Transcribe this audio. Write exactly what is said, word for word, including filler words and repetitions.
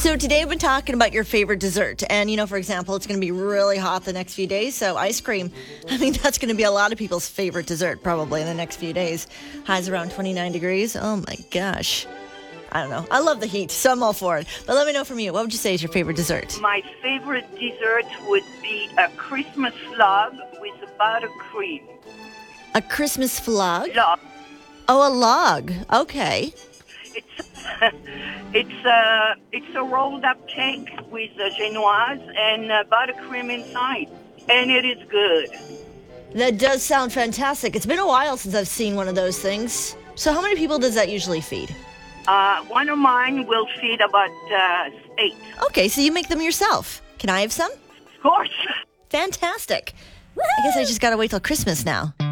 So today we've been talking about your favorite dessert. And, you know, for example, it's going to be really hot the next few days. So ice cream, I mean, that's going to be a lot of people's favorite dessert probably in the next few days. Highs around twenty-nine degrees. Oh, my gosh. I don't know. I love the heat, so I'm all for it. But let me know from you. What would you say is your favorite dessert? My favorite dessert would be a Christmas log with buttercream. A Christmas flog? Log. Oh, a log. Okay. It's it's a it's a rolled up cake with uh, genoise and uh, buttercream inside, and it is good. That does sound fantastic. It's been a while since I've seen one of those things. So how many people does that usually feed? Uh, one of mine will feed about uh, eight. Okay, so you make them yourself. Can I have some? Of course. Fantastic. I guess I just gotta wait till Christmas now.